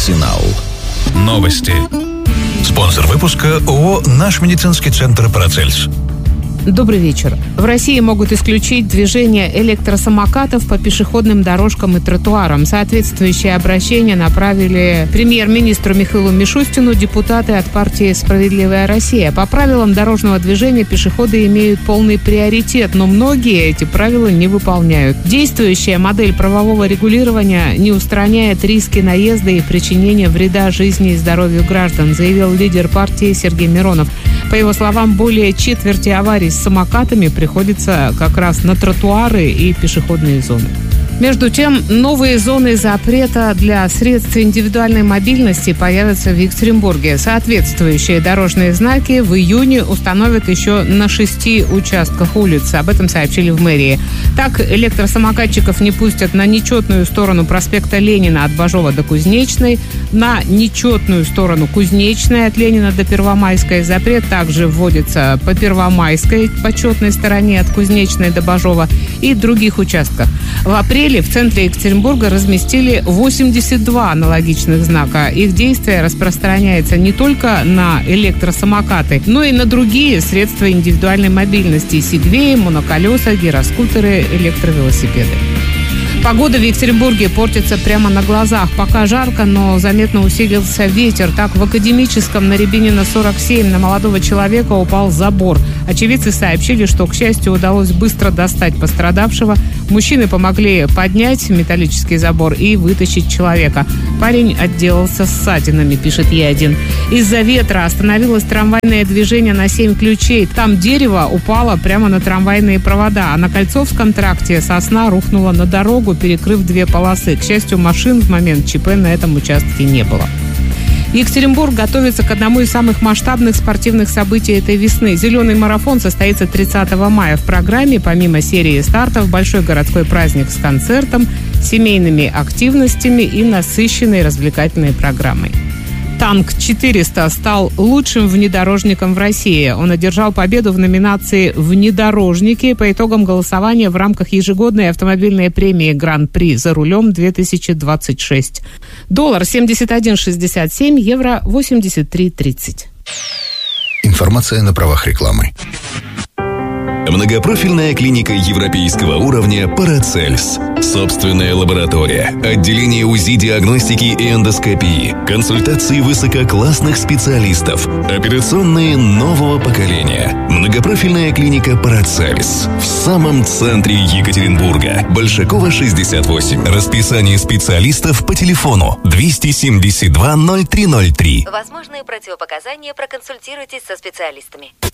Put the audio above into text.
Арсенал. Новости. Спонсор выпуска ООО «Наш медицинский центр Парацельс». Добрый вечер. В России могут исключить движение электросамокатов по пешеходным дорожкам и тротуарам. Соответствующее обращение направили премьер-министру Михаилу Мишустину депутаты от партии «Справедливая Россия». По правилам дорожного движения пешеходы имеют полный приоритет, но многие эти правила не выполняют. Действующая модель правового регулирования не устраняет риски наезда и причинения вреда жизни и здоровью граждан, заявил лидер партии Сергей Миронов. По его словам, более четверти аварий с самокатами приходится как раз на тротуары и пешеходные зоны. Между тем, новые зоны запрета для средств индивидуальной мобильности появятся в Екатеринбурге. Соответствующие дорожные знаки в июне установят еще на 6 участках улиц. Об этом сообщили в мэрии. Так, электросамокатчиков не пустят на нечетную сторону проспекта Ленина от Бажова до Кузнечной, на нечетную сторону Кузнечной от Ленина до Первомайской. Запрет также вводится по Первомайской почетной стороне от Кузнечной до Бажова и других участках. В апреле в центре Екатеринбурга разместили 82 аналогичных знака. Их действие распространяется не только на электросамокаты, но и на другие средства индивидуальной мобильности – сегвеи, моноколеса, гироскутеры, электровелосипеды. Погода в Екатеринбурге портится прямо на глазах. Пока жарко, но заметно усилился ветер. Так, в Академическом на Рябинина 47 на молодого человека упал забор. Очевидцы сообщили, что, к счастью, удалось быстро достать пострадавшего. Мужчины помогли поднять металлический забор и вытащить человека. Парень отделался ссадинами, пишет Е1. Из-за ветра остановилось трамвайное движение на 7 ключей. Там дерево упало прямо на трамвайные провода, а на Кольцовском тракте сосна рухнула на дорогу, перекрыв 2 полосы. К счастью, машин в момент ЧП на этом участке не было. Екатеринбург готовится к одному из самых масштабных спортивных событий этой весны. «Зеленый марафон» состоится 30 мая. В программе, помимо серии стартов, большой городской праздник с концертом, семейными активностями и насыщенной развлекательной программой. «Танк-400» стал лучшим внедорожником в России. Он одержал победу в номинации «Внедорожники» по итогам голосования в рамках ежегодной автомобильной премии «Гран-при за рулем-2026». Доллар 71,67, евро 83,30. Информация на правах рекламы. Многопрофильная клиника европейского уровня «Парацельс». Собственная лаборатория, отделение УЗИ, диагностики и эндоскопии, консультации высококлассных специалистов, операционные нового поколения. Многопрофильная клиника «Парацельс» в самом центре Екатеринбурга. Большакова, 68. Расписание специалистов по телефону 272 0303. Возможные противопоказания, проконсультируйтесь со специалистами.